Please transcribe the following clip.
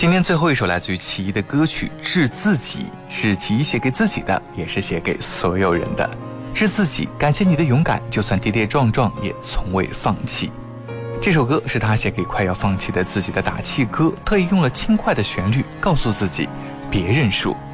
今天最后一首来自于齐豫的歌曲《致自己》，是齐豫写给自己的，也是写给所有人的。致自己，感谢你的勇敢，就算跌跌撞撞也从未放弃。这首歌是他写给快要放弃的自己的打气歌，特意用了轻快的旋律告诉自己别认输，